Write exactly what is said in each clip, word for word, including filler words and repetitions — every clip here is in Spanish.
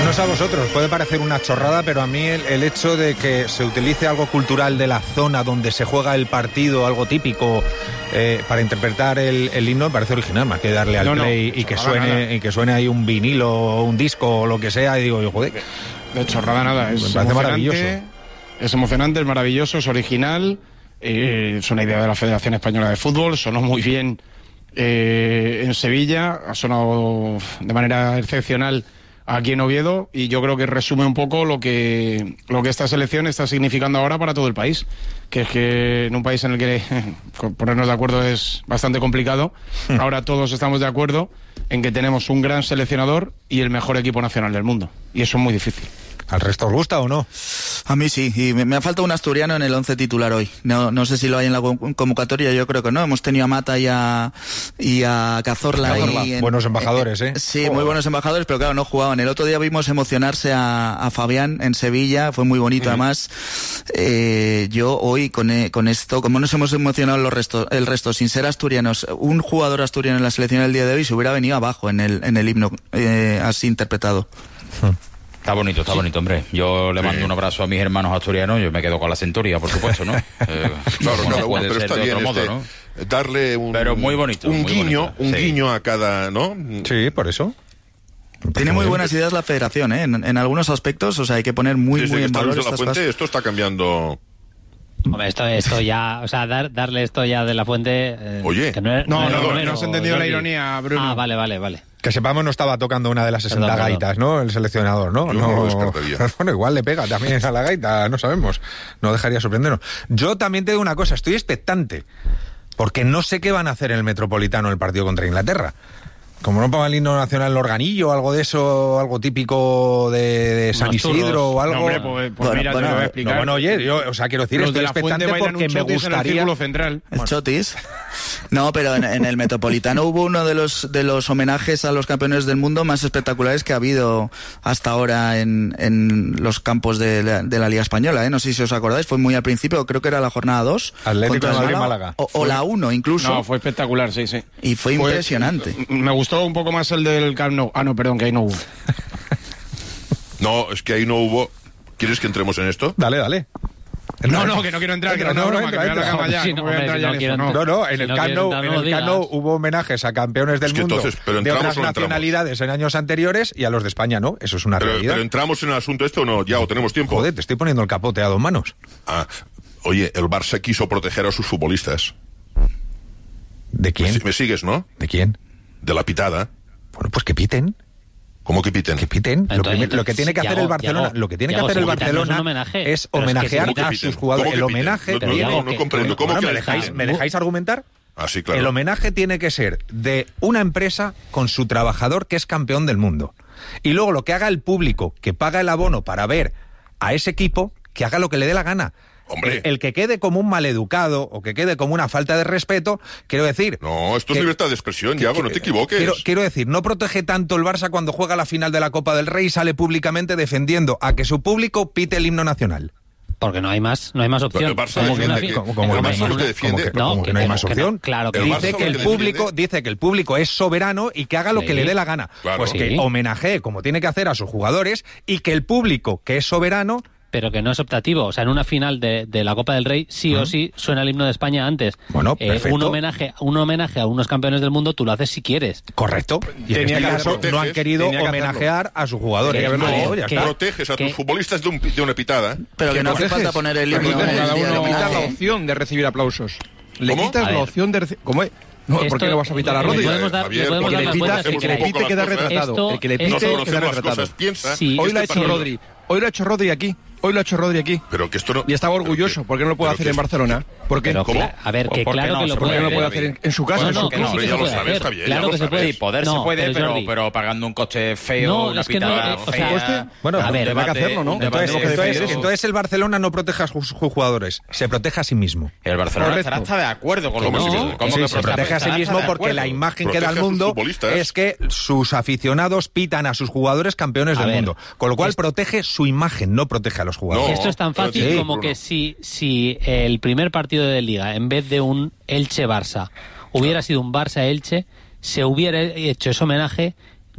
no sé a vosotros, puede parecer una chorrada, pero a mí el, el hecho de que se utilice algo cultural de la zona donde se juega el partido, algo típico, eh, para interpretar el, el himno, me parece original, más que darle al no, play no, y que suene y que suene ahí un vinilo o un disco o lo que sea, y digo, joder. De chorrada nada, es me parece maravilloso. Es emocionante, es maravilloso, es original, eh, es una idea de la Federación Española de Fútbol, sonó muy bien eh, en Sevilla, ha sonado de manera excepcional aquí en Oviedo, y yo creo que resume un poco lo que lo que esta selección está significando ahora para todo el país, que es que en un país en el que ponernos de acuerdo es bastante complicado, ahora todos estamos de acuerdo en que tenemos un gran seleccionador y el mejor equipo nacional del mundo, y eso es muy difícil. ¿Al resto os gusta o no? A mí sí, y me, me ha faltado un asturiano en el once titular hoy. No, no sé si lo hay en la convocatoria, yo creo que no. Hemos tenido a Mata y a, y a Cazorla. Cazorla. Y en, buenos embajadores, ¿eh? Sí, oh. muy buenos embajadores, pero claro, no jugaban. El otro día vimos emocionarse a, a Fabián en Sevilla, fue muy bonito, uh-huh. además. Eh, yo hoy con, con esto, como nos hemos emocionado los restos, el resto, sin ser asturianos, un jugador asturiano en la selección el día de hoy se hubiera venido abajo en el, en el himno, eh, así interpretado. Uh-huh. Está bonito, está sí. bonito, hombre. Yo le mando sí. un abrazo a mis hermanos asturianos, yo me quedo con la centuria, por supuesto, ¿no? Eh, claro, no cada uno, pero está bien modo, este, ¿no? darle un, pero muy bonito, un muy guiño, bonito. un sí. guiño a cada, ¿no? Sí, por eso. Tiene muy buenas ideas la Federación, ¿eh? En, en algunos aspectos, o sea, hay que poner muy, Desde muy que en valor de la estas Fuente, cosas. Esto está cambiando. Hombre, esto, esto ya, o sea, dar, darle esto ya de la Fuente. Eh, Oye, que no, es, no, no, no, no, no, no has entendido Jordi. la ironía, Bruno. Ah, vale, vale, vale. Que sepamos, no estaba tocando una de las sesenta Perdón, gaitas, ¿no? El seleccionador, ¿no? Yo no, no lo descartaría. Bueno, igual le pega también a la gaita, no sabemos. No dejaría sorprendernos. Yo también te digo una cosa, estoy expectante, porque no sé qué van a hacer en el Metropolitano el partido contra Inglaterra. Como no ponga el himno nacional el organillo, algo de eso, algo típico de, de San Isidro o algo. No, hombre, pues, pues bueno, mira, bueno, te lo voy a explicar. No, bueno, oye, yo, o sea, quiero decir, Los estoy de la expectante Fuente bailan porque un me chotis en el gustaría. círculo central. El Bueno. chotis. No, pero en, en el Metropolitano hubo uno de los de los homenajes a los campeones del mundo más espectaculares que ha habido hasta ahora en, en los campos de la, de la Liga Española, ¿eh? No sé si os acordáis, fue muy al principio, creo que era la jornada dos. Atlético de Madrid, Málaga, Málaga. O, o la uno incluso. No, fue espectacular, sí, sí. Y fue, Fue- impresionante. Me gustó un poco más el del Camp Nou. Ah, no, perdón, que ahí no hubo. No, es que ahí no hubo. ¿Quieres que entremos en esto? Dale, dale. No, no, que no quiero entrar, que Entra, era una no, broma, que entra, me voy a la entra. cama ya, Sí, no no, voy a hombre, entrar si ya no en quiero eso, no. No, no, en Si el no Camp quieres Nou, entrar, en no el lo Camp Nou digas. hubo homenajes a campeones del Es que mundo entonces, pero de entramos otras o no entramos. nacionalidades en años anteriores y a los de España no. Eso es una Pero, realidad. pero entramos en el asunto este o no, ya, o tenemos tiempo. Joder, te estoy poniendo el capote a dos manos. Ah, oye, el Barça quiso proteger a sus futbolistas. ¿De ¿Me, quién? si- me sigues, no? ¿De quién? De la pitada. Bueno, pues que piten. ¿Cómo que piten? Que piten. Lo, Entonces, primer- lo que tiene que hacer Yago, el Barcelona, Yago, lo que tiene que Yago, hacer el si quitarnos Barcelona un homenaje, es pero es que homenajear ¿Cómo que a piten? sus jugadores. ¿Cómo que El piten? homenaje No, Pero no, tiene- no, no que- comprendo. ¿Cómo Bueno, que ¿me piten? dejáis, ¿me dejáis argumentar? Ah, sí, claro. El homenaje tiene que ser de una empresa con su trabajador que es campeón del mundo. Y luego lo que haga el público, que paga el abono para ver a ese equipo, que haga lo que le dé la gana. Hombre. El, el que quede como un maleducado o que quede como una falta de respeto, quiero decir... No, esto es que- libertad de expresión, Yago, no te equivoques. Quiero, quiero decir, no protege tanto el Barça cuando juega la final de la Copa del Rey y sale públicamente defendiendo a que su público pite el himno nacional. Porque no hay más, no hay más opción. El Barça Como que defiende una que- fi- ¿Cómo, cómo el que no hay Barça más- lo que defiende- cómo que- No, cómo que que no hay no, más que no. opción? Claro que El no. Barça Dice lo que que el defiende- público dice que el público es soberano y que haga lo Sí. que le dé la gana. Claro. Pues que Sí. homenajee como tiene que hacer a sus jugadores y que el público que es soberano... Pero que no es optativo. O sea, en una final de, de la Copa del Rey, sí o sí suena el himno de España antes. Bueno, Eh, perfecto. un homenaje, un homenaje a unos campeones del mundo, tú lo haces si quieres. Correcto. Y en Tenía este que caso hacerlo. no han querido Tenía que homenajear a sus jugadores. Tenía que haberlo No, dicho. ya ¿Qué? está. Proteges a tus ¿Qué? futbolistas de, un, de una pitada. Pero que no hace proteges? falta poner el himno Aquí en el cada día del uno quitas la homenaje. opción de recibir aplausos. Le ¿Cómo? quitas A la ver. opción de recibir... ¿Cómo es? No, ¿por Esto- qué no vas a pitar a le Rodri? podemos dar- Javier, le podemos El que dar le las pita, vueltas el que que le queráis. pite queda Esto- retratado. El que le No pite solo queda conocemos las retratado. cosas, piensa. Sí. Hoy Este lo ha hecho partido- Rodri. Hoy lo ha hecho Rodri aquí. Hoy lo ha hecho Rodri aquí. Pero que esto no... Y estaba pero orgulloso. que- ¿Por qué no lo puede pero hacer que en esto- Barcelona? ¿Por qué? Pero, ¿Cómo? cla- a ver, que ¿Por qué claro no? que lo ¿Por ¿Por puede qué no lo hacer. puede hacer en, en su casa? No, en no, su que casa? sí, hombre, que ya se lo puede sabes, hacer. Javier, ya Claro lo que se sabes. puede. Sí, poder No, se puede, pero pero, Jordi, pero pagando un coste feo, No, una es que no, pitada eh, o sea, fea, ¿coste? Bueno, a ver, un habrá que debate- hacerlo, ¿no? un debate Entonces, Tenemos que entonces, defender eso. entonces el Barcelona no protege a sus jugadores, se protege a sí mismo. El Barcelona Correcto. estará hasta de acuerdo con lo ¿Cómo que sí, ¿Cómo sí, que Sí, se protege? protege a sí Estará mismo hasta de porque la acuerdo. imagen que Protege da al a sus mundo futbolistas. es que sus aficionados pitan a sus jugadores campeones A del ver, mundo. Con lo cual es- protege su imagen, no protege a los jugadores. No, Esto es tan pero fácil sí, como Bruno. que si, si el primer partido de Liga, en vez de un Elche-Barça, hubiera sido un Barça-Elche, se hubiera hecho ese homenaje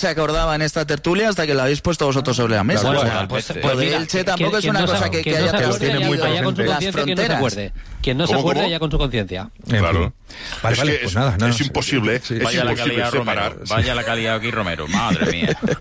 se acordaba en esta tertulia hasta que lo habéis puesto vosotros sobre la mesa. Bueno, O sea, pues, lo pues de mira, Elche tampoco quien- es quien una no cosa se- que, quien que no haya se lo acuerde, tiene ya- muy vaya con su presente. las conciencia, quien no se fronteras. acuerde. Quien no se ¿Cómo, acuerde, cómo? ya con su conciencia. En Claro. fin. Vale, Es vale, que pues es, nada, no, es no, imposible, sí, es Vaya la imposible calidad separar. Romero. Vaya la calidad aquí Romero. Madre mía. No,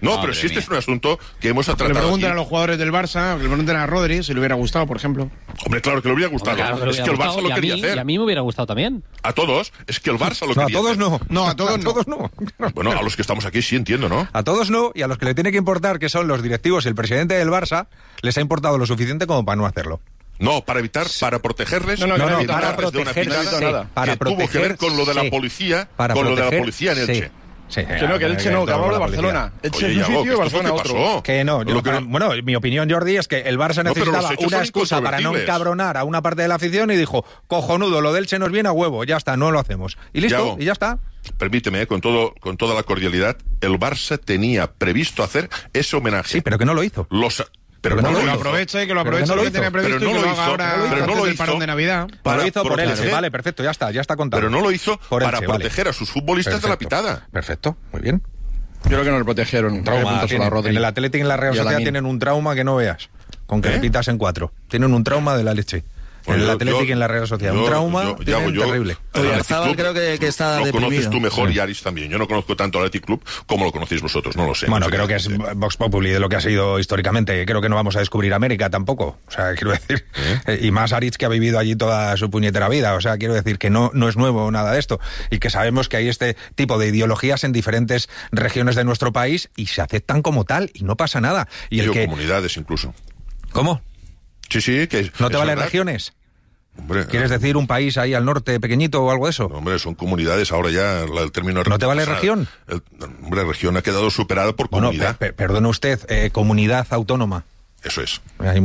No, Madre pero si este mía. es un asunto que hemos Que le tratado pregunten aquí. a los jugadores del Barça, que le pregunten a Rodri si le hubiera gustado, por ejemplo. Hombre, claro que le hubiera gustado. Claro que le es hubiera que el gustado, Barça lo y a quería mí- hacer. Y a mí me hubiera gustado también. A todos, es que el Barça lo No, a quería todos hacer. no. No, a todos a no. todos no. Bueno, a los que estamos aquí sí entiendo, ¿no? A todos no, y a los que le tiene que importar, que son los directivos y el presidente del Barça, les ha importado lo suficiente como para no hacerlo. No, para evitar, para protegerles, No, no, No, que no, evitado para nada. quitarles de una protegerse, pitada no, nada. para que tuvo que ver con lo de la sí. policía, Para con lo de la proteger, policía en sí. Elche. Sí, Que no, que el Elche no, que hablamos de Barcelona. Elche Oye, es un Iago, sitio y ¿qué es lo Barcelona que otro. pasó? Que no, yo, Lo que para- no- bueno, mi opinión, Jordi, es que el Barça No, pero los necesitaba hechos una son excusa para no incontrovertibles. encabronar a una parte de la afición y dijo, cojonudo, lo del Che nos viene a huevo, ya está, no lo hacemos. Y listo, Iago, y ya está. Permíteme, eh, con todo, con toda la cordialidad, el Barça tenía previsto hacer ese homenaje. Sí, pero que no lo hizo. Los, pero que no no lo Que lo hizo. aproveche, que lo Pero que aproveche no lo lo que hizo. tenía previsto Pero no y que lo lo haga hizo. ahora Pero no antes lo del hizo. parón de Navidad. Para lo hizo por proteger- Elche, vale, perfecto, ya está, ya está contado. Pero no lo hizo Por para Elche, vale. proteger a sus futbolistas de la Perfecto, pitada. Perfecto, muy bien. Yo creo que no le protegieron. Trauma, Puntos solo a tienen. Rodri. En el Atlético y en la Real Y a Sociedad Lamine. tienen un trauma que no veas, con que ¿Eh? repitas en cuatro. Tienen un trauma de la leche. En Bueno, el yo- Atlético yo- y en la Real Sociedad. yo- un trauma yo- tienen Iago, yo- terrible. el Athletic Oyarzabal Club creo que- que está lo deprimido. conoces tú mejor Sí. y Aris también. Yo no conozco tanto al Athletic Club como lo conocéis vosotros, no lo sé. Bueno, No sé creo qué que es decir. Vox Populi de lo que ha sido históricamente. Creo que no vamos a descubrir América tampoco. O sea, quiero decir. eh, Y más Aritz, que ha vivido allí toda su puñetera vida. O sea, quiero decir que no, no es nuevo nada de esto. Y que sabemos que hay este tipo de ideologías en diferentes regiones de nuestro país y se aceptan como tal y no pasa nada. Y el Yo, que. comunidades incluso. ¿Cómo? Sí, sí, que ¿No te es valen verdad. regiones? Hombre, ¿Quieres decir un país ahí al norte pequeñito o algo de eso? no, hombre, son comunidades, ahora ya la- el término... ¿No te vale o sea, región? el- hombre, región ha quedado superada por Bueno, comunidad. per- per- perdone usted, eh, comunidad autónoma. Eso es. Hay